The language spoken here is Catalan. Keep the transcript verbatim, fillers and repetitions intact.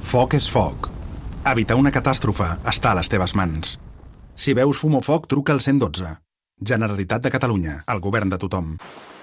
Foc és foc. Evitar una catàstrofe està a les teves mans. Si veus fum o foc, truca al cent i dotze. Generalitat de Catalunya, el govern de tothom.